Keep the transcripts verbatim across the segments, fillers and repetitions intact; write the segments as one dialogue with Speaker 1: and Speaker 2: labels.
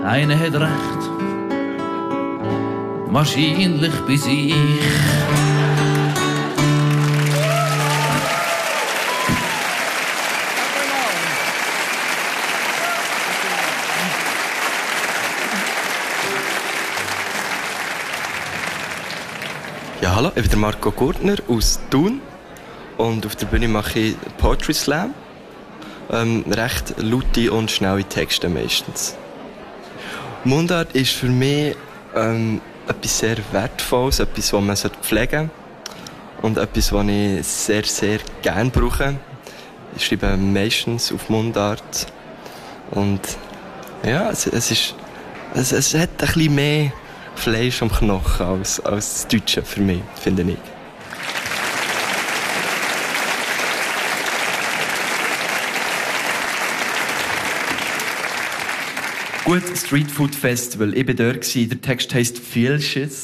Speaker 1: Einer hat recht, wahrscheinlich bis ich.
Speaker 2: Ja, hallo, ich bin der Marco Gurtner aus Thun und auf der Bühne mache ich Poetry Slam. Ähm, recht laute und schnelle Texte meistens. Mundart ist für mich ähm, etwas sehr Wertvolles, etwas, was man pflegen sollte und etwas, was ich sehr, sehr gerne brauche. Ich schreibe meistens auf Mundart und ja, es, es, ist, es, es hat ein bisschen mehr Fleisch am Knochen als, als das Deutsche für mich, finde ich.
Speaker 3: Gut, Street Food Festival. Ich war dort. Der Text heisst «Vielches».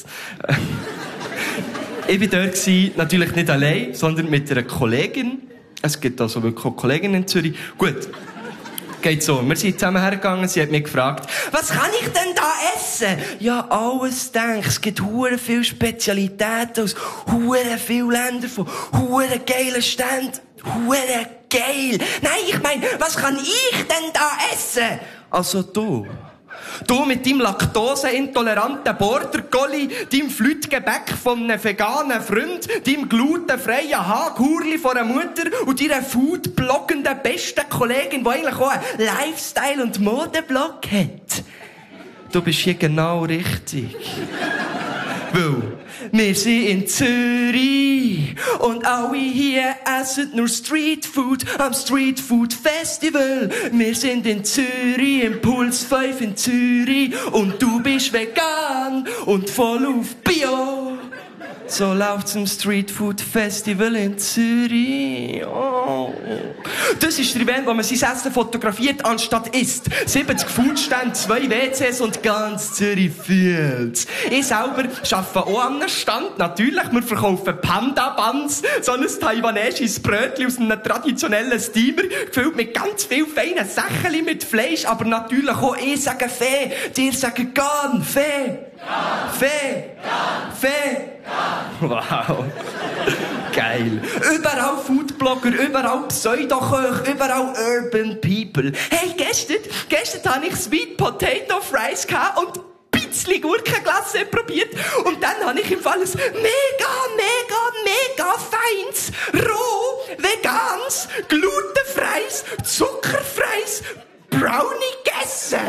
Speaker 3: Ich war dort, natürlich nicht allein, sondern mit einer Kollegin. Es gibt also wirklich auch Kolleginnen in Zürich. Gut. Geht so. Wir sind zusammen hergegangen, sie hat mich gefragt, was kann ich denn da essen? Ja, alles denk. Es gibt hure viele Spezialitäten aus hure vielen Ländern von hure geilen Ständen. Hure geil. Nein, ich meine, was kann ich denn da essen? Also du. Du mit deinem laktoseintoleranten Border Collie, deinem Flütgebäck von einem veganen Freund, deinem glutenfreien Haghurli von einer Mutter und deiner foodbloggenden besten Kollegin, die eigentlich auch einen Lifestyle- und Modeblog hat. Du bist hier genau richtig. Weil wir sind in Zürich und alle hier essen nur Streetfood am Streetfood Festival. Wir sind in Zürich, im Puls fünf in Zürich und du bist vegan und voll auf Bio. So läuft's im Streetfood Festival in Zürich. Oh. Das ist der Event, wo man sein Essen fotografiert, anstatt isst. siebzig Foodstände, zwei W Cs und ganz Zürich fühlt's. Ich selber arbeite auch an einem Stand. Natürlich, wir verkaufen Panda-Buns, so ein taiwanesisches Brötchen aus einem traditionellen Steamer, gefüllt mit ganz vielen feinen Sächchen mit Fleisch, aber natürlich auch ich sage Fee, dir sagen Gan, Fee. Ja. Fee. Ja. Fee. Ja. Wow. Geil. Überall Foodblogger, überall Pseudoköche, überall Urban People. Hey, gestern, gestern hatte ich Sweet Potato Fries und ein bisschen Gurkenglasse probiert. Und dann habe ich im Fall ein mega, mega, mega feins, roh, vegans, glutenfreies, zuckerfreies Brownie gegessen.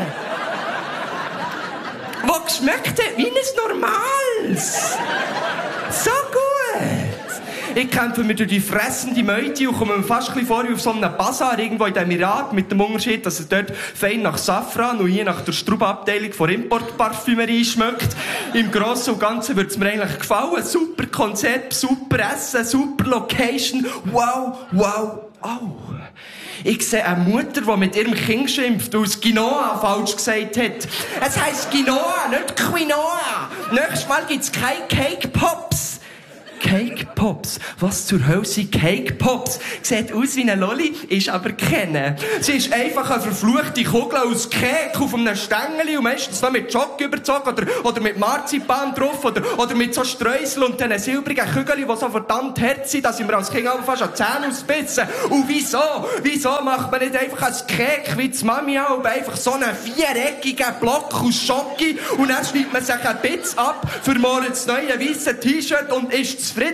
Speaker 3: Was geschmeckt hat wie ein normales. So gut. Ich kämpfe mir durch die fressende Meute und komme mir fast ein bisschen vor wie auf so einem Bazar irgendwo in dem Irak, mit dem Unterschied, dass es dort fein nach Safran und hier nach der Strubabteilung von Importparfümerie schmeckt. Im Großen und Ganzen würde es mir eigentlich gefallen. Super Konzept, super Essen, super Location. Wow, wow, oh. Ich sehe eine Mutter, die mit ihrem Kind schimpft, weil es Quinoa falsch gesagt hat. Es heisst Quinoa, nicht Quinoa. Nächstes Mal gibt's keine Cake Pops. Cake Pops? Was zur Hölle sind Cake Pops? Sieht aus wie eine Lolli, ist aber keine. Sie ist einfach eine verfluchte Kugel aus Kek auf einem Stängeli und meistens noch mit Schock überzogen oder, oder mit Marzipan drauf oder, oder mit so Streusel und diesen silbrigen Kügeln, die so verdammt hart sind, dass ich mir als Kind auch fast an die Zähne ausbissen. Und wieso? Wieso macht man nicht einfach ein Kek wie die Mami auch, einfach so einen viereckigen Block aus Schoki und dann schneidet man sich ein Bitz ab für morgen das neue weisse T-Shirt und ist zufrieden?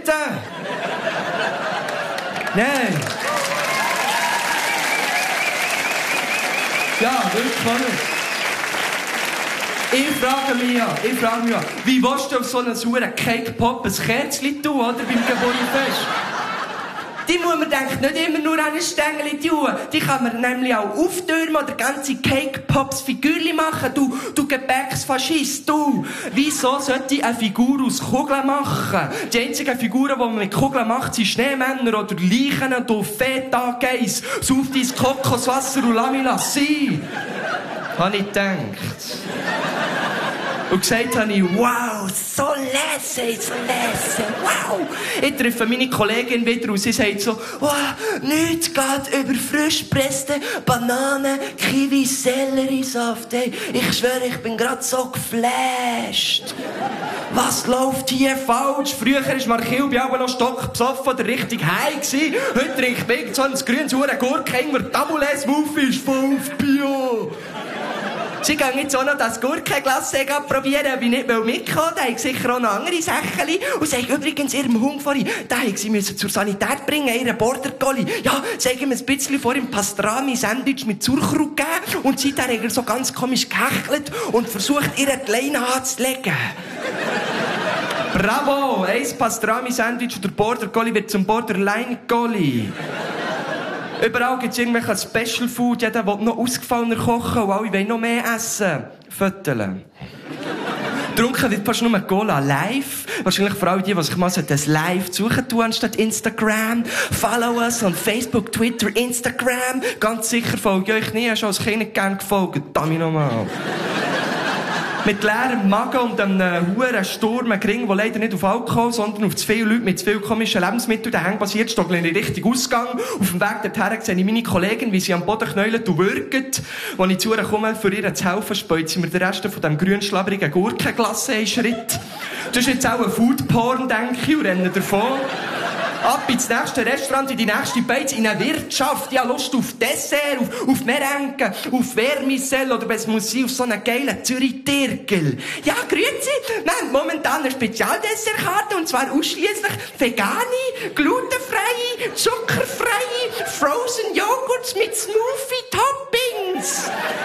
Speaker 3: Nein. Ja, wirklich. Ich frage mich ja, ich frage mich ja, wie willst du auf so einen sauren Cake-Pop ein Kerzchen tun, oder, beim Geburtstag? Die muss man, denkt, nicht immer nur an ein Stängeli tun. Die kann man nämlich auch auftürmen oder ganze Cake-Pops-Figürchen machen. Du, du Gebäcksfaschist, du. Wieso sollte ich eine Figur aus Kugeln machen? Die einzigen Figuren, die man mit Kugeln macht, sind Schneemänner oder Leichen und du Feta Geiss. Sauf dein Kokoswasser und lass mich sein. Habe ich gedacht. Und gesagt habe ich, wow, so lässig, so lässig, wow. Ich treffe meine Kollegin wieder und sie sagt so, wow, nichts geht über frisch gepresste Bananen, Kiwi, Selleriesaft. Hey, ich schwöre, ich bin grad so geflasht. Was läuft hier falsch? Früher war Markil bei allen noch stockbesoffen oder richtig high gewesen. Heute trinkt Big so ein grünes Gurke, der Tabule-Smoothie ist voll auf Bio. Sie gehen jetzt auch noch das Gurkenglas probieren, ob ich nicht mitkommen will. Da haben sicher auch noch andere Sachen. Und sagen übrigens ihrem Hund vorhin, da haben sie müssen zur Sanität bringen, ihren Border Collie. Ja, sagen wir ein bisschen vor ihm Pastrami-Sandwich mit Sauerkraut gegeben. Und seitdem hat er so ganz komisch gehechelt und versucht, ihr die Leine anzulegen. Bravo! Ein Pastrami-Sandwich und der Border Collie wird zum Borderline Collie. Überall gibt es irgendwelche Special Food, jeder will noch ausgefallener kochen und alle wollen noch mehr essen. Fötteln. Trunken wird fast nur Cola live. Wahrscheinlich vor allem die, die sich mal das live suchen tun, anstatt Instagram. Follow us on Facebook, Twitter, Instagram. Ganz sicher folge ich euch nie, schon als Kind nicht gern gefolgt. Damit nochmal. Mit leerem Magen und einem huren Sturm, ein Gring, der leider nicht auf Alkohol, sondern auf zu viele Leute mit zu viel komischen Lebensmitteln daheim basiert, stoggeln in den richtigen Ausgang. Auf dem Weg dorthin sehe ich meine Kollegin, wie sie am Boden knäulen und würgen. Als ich zu ihr komme, für ihr zu helfen, speut sie mir den Rest von diesem grün schlabrigen Gurkenglasse einen Schritt. Das ist jetzt auch ein Foodporn, denke ich, und renne davon. Ab ins nächste Restaurant, in die nächste Beiz, in eine Wirtschaft. Ich habe Lust auf Dessert, auf, auf Merengue, auf Vermicelle oder es muss sein, auf so einen geilen Zürich-Tirkel. Ja, grüezi. Wir haben momentan eine Spezialdessertkarte und zwar ausschliesslich vegane, glutenfreie, zuckerfreie, frozen Joghurts mit Smoothie-Toppings.